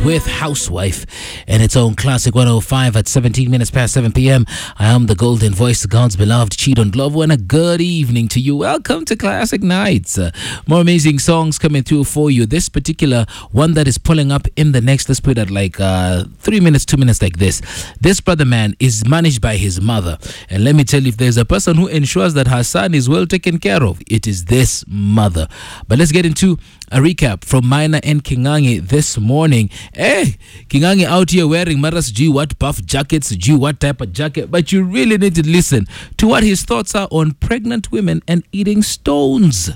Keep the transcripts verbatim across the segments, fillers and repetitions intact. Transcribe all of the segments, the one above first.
with Housewife and its own Classic one oh five at seventeen minutes past seven p.m. I am the golden voice of God's beloved Chidon Glovo, and a good evening to you. Welcome to Classic Nights. Uh, more amazing songs coming through for you. This particular one that is pulling up in the next, let's put it at like uh, three minutes, two minutes like this. This brother man is managed by his mother. And let me tell you, if there's a person who ensures that her son is well taken care of, it is this mother. But let's get into a recap from Maina and Kingangi this morning. Hey, Kingangi out here wearing Maras G what buff jackets, G what type of jacket, but you really need to listen to what his thoughts are on pregnant women and eating stones.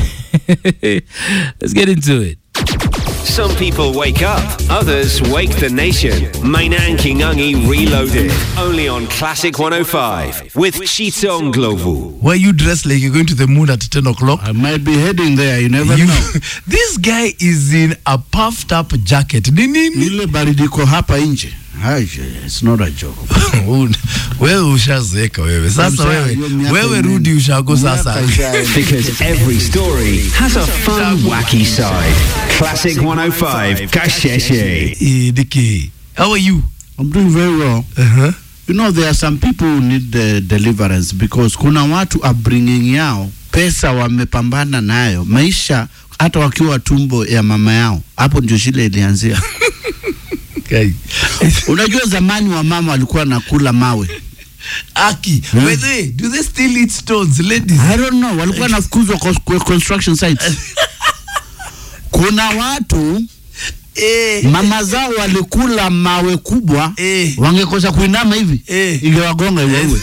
Let's get into it. Some people wake up, others wake the nation. Maina and Kingangi Reloaded, only on Classic one oh five with Chidon Glovo. Why you dressed like you're going to the moon at ten o'clock? I might be heading there, you never You, know. this guy is in a puffed up jacket. Nini? Ile baridi ko hapa nje. It's not a joke. Wewe ushazeeka wewe. Sasa wewe, wewe rudi ushago sasa. Because every story has a fun, wacky side. Classic one oh five, Kasheshe. Eh, Diki, how are you? I'm doing very well. Uh-huh. You know, there are some people who need the deliverance because kuna watu upbringing yao, pesa wamepambana nayo, maisha hata wakiwa tumbo ya mama yao. Hapo ndio shida ilianzia. Okay. Unajua zamani wa mama walikuwa nakula mawe. Aki, hmm? Wait, do they still eat stones, ladies? I don't know. Walikuwa nafukuzwa kwa construction sites. Kuna watu eh, mama zao walikula mawe kubwa, eh, wangekosa kuinama hivi, eh, ingewagonga wewe.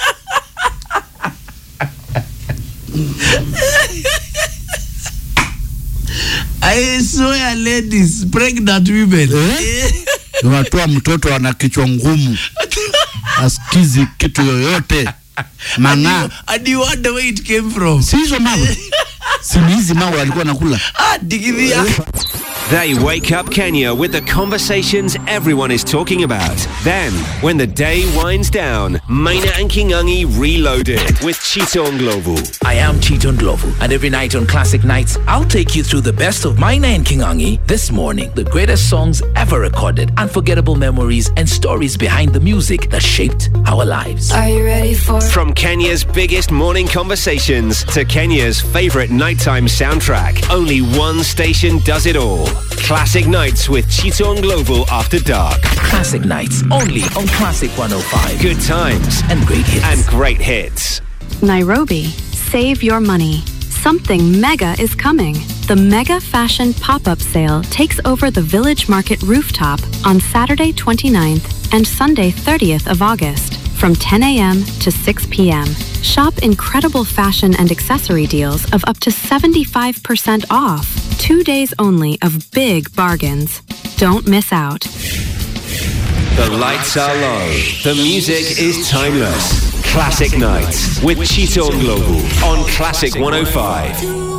I swear, ladies, pregnant women. Eh? Watoa mtoto ana kichwa ngumu. Asikizi kitu yoyote. Manga. And you wonder where it came from. Si hizo mawe. Si hizi mawe walikuwa nakula. Ah, digivia. They wake up Kenya with the conversations everyone is talking about. Then, when the day winds down, Maina and Kingangi Reloaded with Chidon Glovo. I am Chidon Glovo, and every night on Classic Nights, I'll take you through the best of Maina and Kingangi this morning. The greatest songs ever recorded, unforgettable memories, and stories behind the music that shaped our lives. Are you ready for From Kenya's biggest morning conversations to Kenya's favorite nighttime soundtrack, only one station does it all. Classic Nights with Chidon Glovo after dark. Classic Nights, only on Classic one oh five. Good times and great hits. And great hits. Nairobi, save your money. Something mega is coming. The Mega Fashion Pop-Up Sale takes over the Village Market rooftop on Saturday twenty-ninth and Sunday thirtieth of August from ten a.m. to six p.m. Shop incredible fashion and accessory deals of up to seventy-five percent off. Two days only of big bargains. Don't miss out. The lights are low. The music is timeless. Classic Nights with Chidon Glovo on Classic one oh five.